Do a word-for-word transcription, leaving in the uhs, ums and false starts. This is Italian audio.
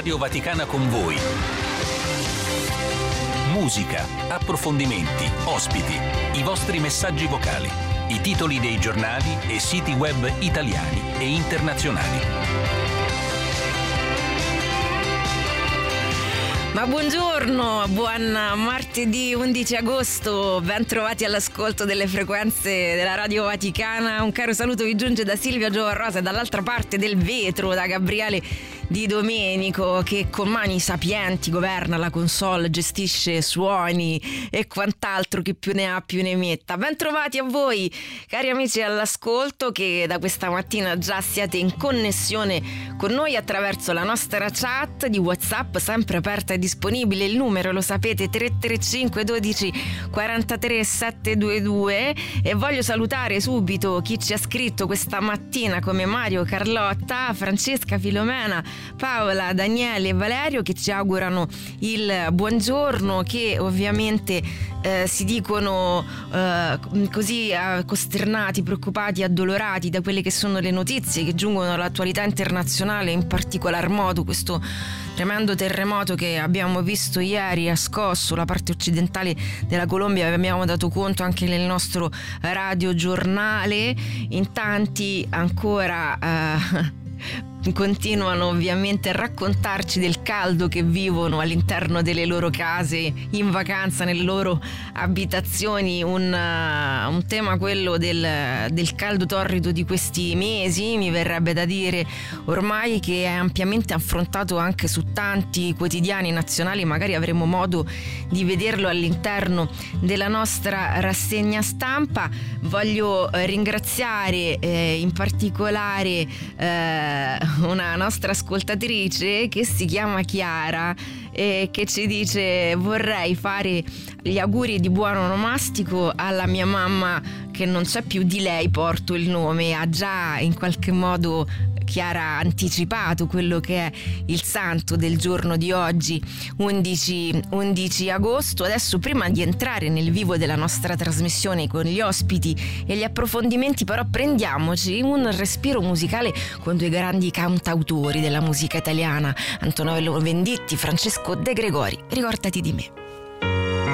Radio Vaticana con voi. Musica, approfondimenti, ospiti, i vostri messaggi vocali, i titoli dei giornali e siti web italiani e internazionali. Ma buongiorno, buon martedì undici agosto, ben trovati all'ascolto delle frequenze della Radio Vaticana. Un caro saluto vi giunge da Silvia Giovarrosa e dall'altra parte del vetro da Gabriele Di Domenico, che con mani sapienti governa la console, gestisce suoni e quant'altro, chi più ne ha più ne metta. Ben trovati a voi cari amici all'ascolto, che da questa mattina già siete in connessione con noi attraverso la nostra chat di WhatsApp, sempre aperta e disponibile. Il numero lo sapete, tre tre cinque dodici quarantatré settecentoventidue. E voglio salutare subito chi ci ha scritto questa mattina, come Mario, Carlotta, Francesca, Filomena, Paola, Daniele e Valerio, che ci augurano il buongiorno, che ovviamente eh, si dicono eh, così eh, costernati, preoccupati, addolorati da quelle che sono le notizie che giungono dall'attualità internazionale, in particolar modo questo tremendo terremoto che abbiamo visto ieri ha scosso la parte occidentale della Colombia. Vi abbiamo dato conto anche nel nostro radiogiornale. In tanti ancora eh, continuano ovviamente a raccontarci del caldo che vivono all'interno delle loro case, in vacanza, nelle loro abitazioni. Un, uh, un tema, quello del, del caldo torrido di questi mesi, mi verrebbe da dire ormai, che è ampiamente affrontato anche su tanti quotidiani nazionali. Magari avremo modo di vederlo all'interno della nostra rassegna stampa. Voglio ringraziare eh, in particolare eh, una nostra ascoltatrice che si chiama Chiara e che ci dice: vorrei fare gli auguri di buon onomastico alla mia mamma che non c'è più, di lei porto il nome. Ha già in qualche modo Chiara anticipato quello che è il santo del giorno di oggi, undici agosto. Adesso, prima di entrare nel vivo della nostra trasmissione con gli ospiti e gli approfondimenti, però prendiamoci un respiro musicale con due grandi cantautori della musica italiana, Antonello Venditti, Francesco De Gregori. Ricordati di me.